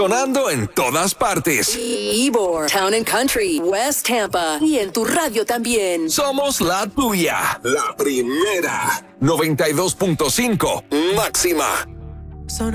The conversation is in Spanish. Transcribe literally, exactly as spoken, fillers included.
Sonando en todas partes. Ybor, Town and Country, West Tampa y en tu radio también. Somos la tuya. La primera. noventa y dos punto cinco. Máxima.